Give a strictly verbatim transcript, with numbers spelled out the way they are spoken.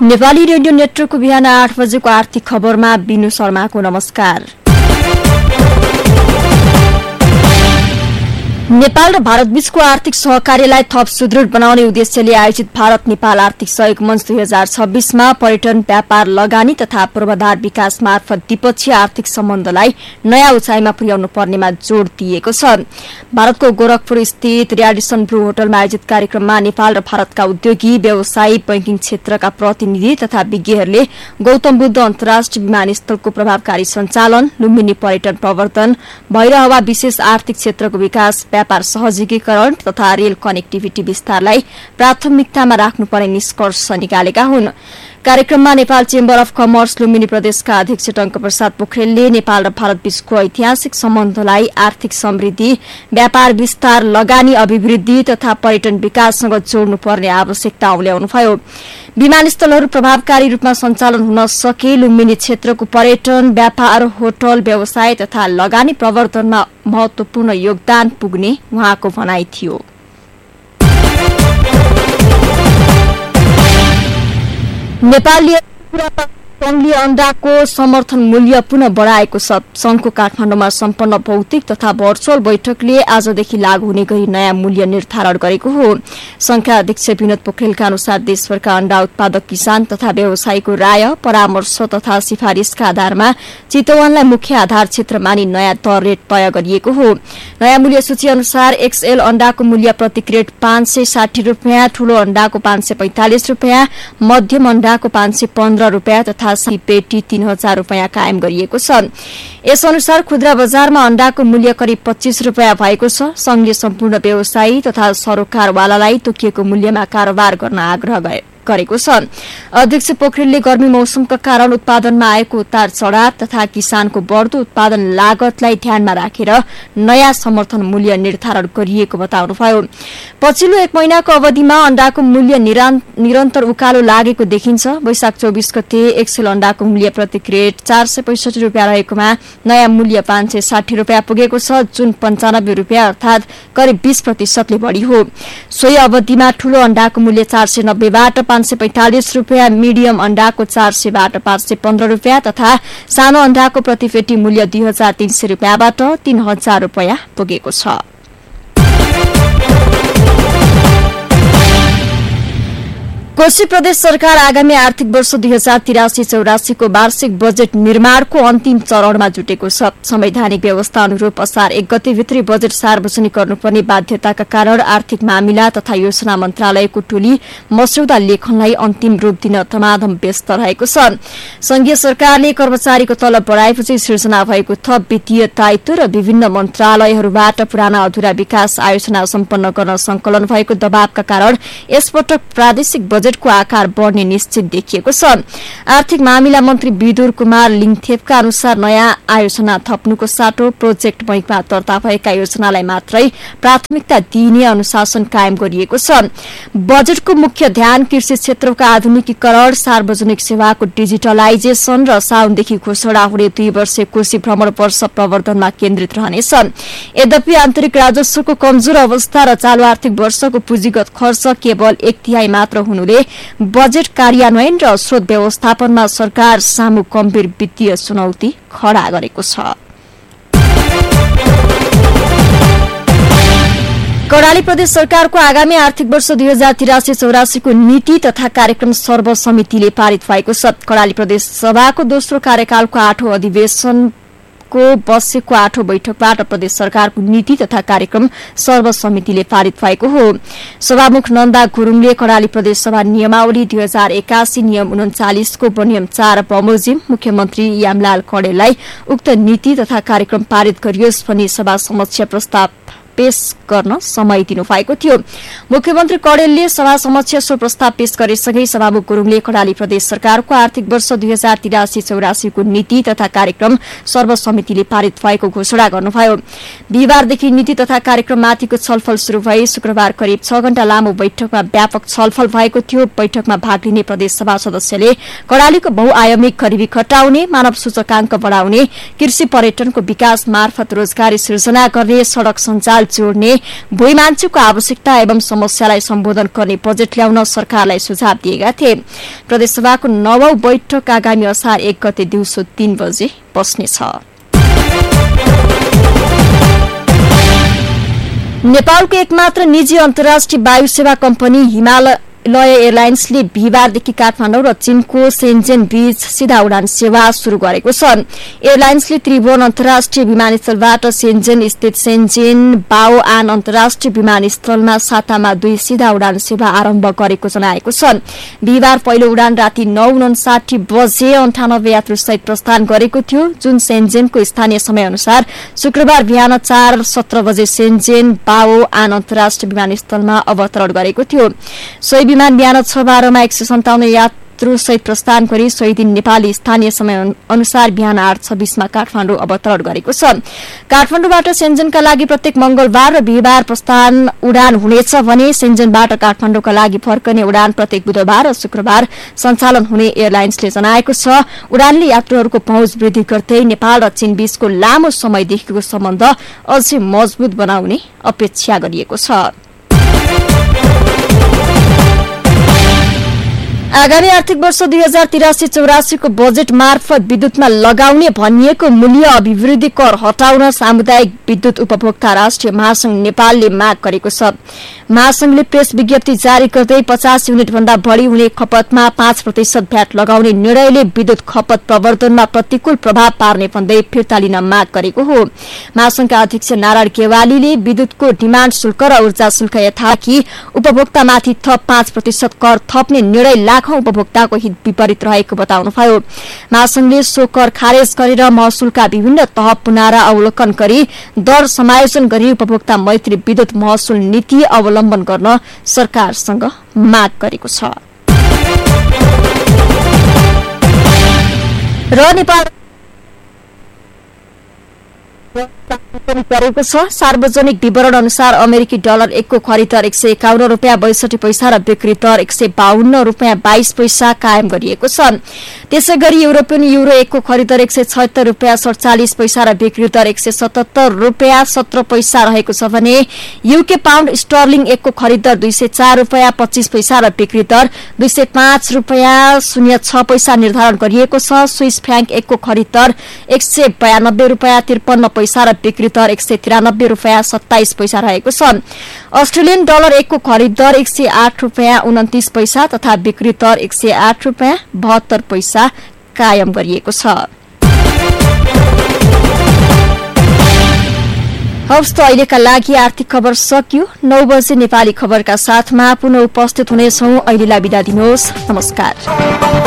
Nepali radio नेटवर्कको बिहान आठ बजेको आर्थिक खबरमा बिनु शर्माको नमस्कार। नेपाल र भारत बीचको आर्थिक सहकार्यलाई थप सुदृढ बनाउने उद्देश्यले आयोजित भारत नेपाल आर्थिक सहयोग मञ्च दुई हजार छब्बीसमा पर्यटन, व्यापार, लगानी तथा पूर्वाधार विकास मार्फत द्विपक्षीय आर्थिक सम्बन्धलाई नयाँ उचाइमा पुर्याउनु पर्नेमा जोड़ दिएको छ। भारतको गोरखपुर स्थित रेडिसन ब्लू होटलमा आयोजित कार्यक्रममा नेपाल र भारतका उद्योगी, व्यवसायी, बैंकिङ क्षेत्रका प्रतिनिधि तथा विज्ञहरूले गौतम बुद्ध अन्तर्राष्ट्रिय विमानस्थलको प्रभावकारी सञ्चालन, लुम्बिनी पर्यटन प्रवर्धन, भैरहवा विशेष आर्थिक क्षेत्रको विकास, व्यापार सहजीकरण तथा रेल कनेक्टिभिटी विस्तारलाई प्राथमिकतामा राख्नुपर्ने निष्कर्ष निकालेका हुन्। कार्यक्रममा Nepal chamber of commerce Lumbini प्रदेशका अध्यक्ष टंक प्रसाद पोखरेलले नेपाल र भारत बीचको ऐतिहासिक सम्बन्धलाई आर्थिक समृद्धि, व्यापार विस्तार, लगानी अभिवृद्धि तथा पर्यटन विकाससँग जोड्नुपर्ने आवश्यकता औल्याउनुभयो। विमानस्थलहरू प्रभावकारी रूपमा सञ्चालन हुन सके लुम्बिनी क्षेत्रको पर्यटन, व्यापार, होटल, व्यवसाय तथा लगानी प्रवर्धनमा महत्वपूर्ण योगदान पुग्ने उहाँको भनाइ थियो। नेपालले संघीय अण्डाको समर्थन मूल्य पुनः बढाएको छ। संघको काठमाडौँमा सम्पन्न भौतिक तथा भर्चुअल बैठकले आजदेखि लागू हुने गरी नयाँ मूल्य निर्धारण गरेको हो। संघका अध्यक्ष विनोद पोखरेलका अनुसार देशभरका अण्डा उत्पादक किसान तथा व्यवसायीको राय, परामर्श तथा सिफारिशका आधारमा चितवनलाई मुख्य आधार क्षेत्र मानि नयाँ दर रेट तय गरिएको हो। नयाँ मूल्य सूची अनुसार एक्सएल अण्डाको मूल्य प्रति क्रेट पाँच सय साठी रुपियाँ, ठूलो अण्डाको पाँच सय पैंतालिस रुपियाँ, मध्यम अण्डाको पाँच सय पन्ध्र रुपियाँ तथा पेटी तीन हजार रुपियाँ कायम गरिएको छ। यस अनुसार खुद्रा बजारमा अण्डाको मूल्य करिब पच्चीस रुपियाँ भएको छ। संघले सम्पूर्ण व्यवसायी तथा सरोकारवालालाई तोकिएको मूल्यमा कारोबार गर्न आग्रह गरेको छ। अध्यक्ष पोखरेलले गर्मी मौसमका कारण उत्पादनमा आएको उतार चढ़ाव तथा किसानको बढ्दो उत्पादन लागतलाई ध्यानमा राखेर नयाँ समर्थन मूल्य निर्धारण गरिएको बताउनुभयो। पछिल्लो एक महिनाको अवधिमा अण्डाको मूल्य निरन्तर उकालो लागेको देखिन्छ। वैशाख चौबीस गते एक्सेल अण्डाको मूल्य प्रति क्रेट चार सय पैंसठी रुपियाँ रहेकोमा नयाँ मूल्य पाँच सय साठी रुपियाँ पुगेको छ, जुन पञ्चानब्बे रुपियाँ अर्थात करिब बीस प्रतिशतले बढ़ी हो। सोही अवधिमा ठूलो अण्डाको मूल्य चार सय नब्बेबाट पाँच सय पैंतालिस रुपियाँ, मिडियम अण्डाको चार सयबाट पाँच सय पन्ध्र रुपियाँ तथा सानो अण्डाको प्रतिपेटी मूल्य दुई हजार तीन सय रुपियाँबाट तीन हजार रुपियाँ पुगेको छ। कोशी प्रदेश सरकार आगामी आर्थिक वर्ष दुई हजार तिरासी चौरासी को वार्षिक बजेट निर्माणको अन्तिम चरणमा जुटेको छ। संवैधानिक व्यवस्था अनुरूप असार एक गते भित्री बजेट सार्वजनिक गर्नुपर्ने बाध्यताका कारण आर्थिक मामिला तथा योजना मन्त्रालयको टोली मस्यौदा लेखनलाई अन्तिम रूप दिन तमाधम व्यस्त रहेको छ। संघीय सरकारले कर्मचारीको तलब बढाएपछि सृजना भएको थप वित्तीय दायित्व र विभिन्न मन्त्रालयहरूबाट पुराना अधुरा विकास आयोजना सम्पन्न गर्न संकलन भएको दबावका कारण यसपटक प्रादेशिक बजेटको आकार बढ्ने निश्चित देखिएको छ। आर्थिक मामिला मन्त्री विदुर कुमार लिङथेपका अनुसार नयाँ आयोजना थप्नुको साटो प्रोजेक्ट बैंकमा दर्ता भएका योजनालाई मात्रै प्राथमिकता दिइने अनुशासन कायम गरिएको छ। बजेटको मुख्य ध्यान कृषि क्षेत्रका आधुनिकीकरण, सार्वजनिक सेवाको डिजिटलाइजेशन र साउनदेखि घोषणा हुने दुई वर्षे कोशी भ्रमण वर्ष प्रवर्धनमा केन्द्रित रहनेछ। यद्यपि आन्तरिक राजस्वको कमजोर अवस्था र चालू आर्थिक वर्षको पुँजीगत खर्च केवल एक तिहाई मात्र हुनुले बजेट कार्यान्वयन र स्रोत व्यवस्थापनमा सरकार सामु गम्भीर वित्तीय चुनौती खड़ा गरेको छ। कर्णाली प्रदेश सरकारको आगामी आर्थिक वर्ष दुई हजार तिरासी चौरासी को नीति तथा कार्यक्रम सर्वसमितिले पारित भएको छ। कर्णाली प्रदेश सभाको दोस्रो कार्यकालको आठौं अधिवेशन को बसेको आठौं बैठकबाट प्रदेश सरकारको नीति तथा कार्यक्रम सर्वसमितिले पारित भएको हो। सभामुख नन्दा गुरुङले कर्णाली प्रदेश सभा नियमावली दुई हजार एकासी नियम उन्चालिस को बनियम चार बमोजिम मुख्यमन्त्री यामलाल कडेललाई उक्त नीति तथा कार्यक्रम पारित गरियोस् भनी सभा समक्ष प्रस्ताव पेश गर्न समय दिनुभएको थियो। मुख्यमन्त्री कडेलले सभा समक्ष सो प्रस्ताव पेश गरेसँगै सभामुख गुरुङले कर्णाली प्रदेश सरकारको आर्थिक वर्ष दुई हजार तिरासी चौरासी को नीति तथा कार्यक्रम सर्वसमितिले पारित भएको घोषणा गर्नुभयो। बिहिबारदेखि नीति तथा कार्यक्रममाथिको छलफल शुरू भई शुक्रबार करिब छ घण्टा लामो बैठकमा व्यापक छलफल भएको थियो। बैठकमा भाग लिने प्रदेश सभा सदस्यले कर्णालीको बहुआयामिक गरिबी घटाउने, मानव सूचकांक बढ़ाउने, कृषि पर्यटनको विकास मार्फत रोजगारी सृजना गर्ने, सड़क सञ्जाल नेपाल जोड्ने भुइँ मान्छेको आवश्यकता एवं समस्यालाई सम्बोधन गर्ने बजेट ल्याउन सरकारलाई सुझाव दिएका थिए। प्रदेशसभाको नवौं बैठक आगामी असार एक गते दिउँसो तीन बजे बस्नेछ। नेपालको एकमात्र निजी अन्तर्राष्ट्रिय वायु सेवा कम्पनी हिमालय एयरलाइन्सले बिहिबारदेखि काठमाडौँ र चीनको सेन्जेन बीच सीधा उडान सेवा शुरू गरेको छ। एयरलाइन्सले त्रिभुवन अन्तर्राष्ट्रिय विमानस्थलबाट सेन्जेन स्थित सेन्जेन बाओ आन अन्तर्राष्ट्रिय विमानस्थलमा सातामा दुई सीधा उडान सेवा आरम्भ गरेको जनाएको छ। बिहिबार पहिलो उडान राति नौ उन्साठी बजे अन्ठानब्बे यात्रुसहित प्रस्थान गरेको थियो, जुन सेन्जेनको स्थानीय समय अनुसार शुक्रबार बिहान चार सत्र बजे सेन्जेन बाओ आन अन्तर्राष्ट्रिय विमानस्थलमा अवतरण गरेको थियो। सोही विमान बिहान छ बाह्रमा एक सय सन्ताउन्न यात्रुसहित प्रस्थान गरी सोही दिन नेपाली स्थानीय समय अनुसार बिहान आठ छब्बीसमा काठमाडौँ अवतरण गरेको छ। काठमाडौँबाट सेन्जेनका लागि प्रत्येक मंगलबार र बिहिबार प्रस्थान उडान हुनेछ भने सेन्जेनबाट काठमाडौँका लागि फर्कने उडान प्रत्येक बुधबार र शुक्रबार सञ्चालन हुने एयरलाइन्सले जनाएको छ। उडानले यात्रुहरूको पहुँच वृद्धि गर्दै नेपाल र चीन बीचको लामो समयदेखिको सम्बन्ध अझै मजबुत बनाउने अपेक्षा गरिएको छ। आगामी आर्थिक वर्ष दुई हजार तिरासी चौरासीको बजेट मार्फत विद्युतमा लगाउने भनिएको मूल्य अभिवृद्धि कर हटाउन सामुदायिक विद्युत उपभोक्ता राष्ट्रिय महासंघ नेपालले माग गरेको छ। महासंघले प्रेस विज्ञप्ति जारी गर्दै पचास युनिट भन्दा बढ़ी हुने खपतमा पाँच प्रतिशत भ्याट लगाउने निर्णयले विद्युत खपत प्रवर्धनमा प्रतिकूल प्रभाव पार्ने भन्दै फिर्ता लिन माग गरेको हो। महासंघका अध्यक्ष नारायण केवालीले विद्युतको डिमाण्ड शुल्क र ऊर्जा शुल्क यथाकि उपभोक्तामाथि थप पाँच प्रतिशत कर थप्ने निर्णय लाखौं उपभोक्ताको हित विपरीत रहेको बताउनुभयो। महासंघले सो कर खारेज गरेर महसुलका विभिन्न तह पुनरावलोकन गरी दर समायोजन गरी उपभोक्ता मैत्री विद्युत महसुल नीति अवलम्बन गर्न सरकारसँग माग गरेको छ। र नेपाल गरेको छ। सार्वजनिक विवरण अनुसार अमेरिकी डलर एकको खरिद दर एक सय एकाउन्न रूपियाँ बैसठी पैसा र बिक्री दर एक सय बाहन्न रूपियाँ बाइस पैसा कायम गरिएको छ। त्यसै गरी युरोपियन युरो एकको खरिद दर एक सय छयत्तर रूपियाँ सड़चालिस पैसा र बिक्री दर एक सय सतहत्तर रूपियाँ सत्र पैसा रहेको छ भने यूके पाउण्ड स्टर्लिङ एकको खरिद दर दुई सय चार रूपियाँ पच्चीस पैसा र बिक्री दर दुई सय पाँच रूपियाँ शून्य छ पैसा निर्धारण गरिएको छ। स्विस फ्रांक एकको खरिद दर एक सय बयानब्बे रूपियाँ त्रिपन्न पैसा र बिक्री दर एक सय तिरानब्बे रूपियाँ सत्ताइस पैसा रहेको छ। अस्ट्रेलियन डलर एकको खरिद दर एक सय आठ रूपियाँ उन्तिस पैसा तथा बिक्री दर एक सय आठ रूपियाँ बहत्तर पैसा कायम गरिएको छ। हवस् त अहिलेका लागि आर्थिक खबर सकियो। नौ बजे नेपाली खबरका साथमा पुनः उपस्थित हुनेछौं। अहिलेलाई बिदा दिनुहोस्। नमस्कार।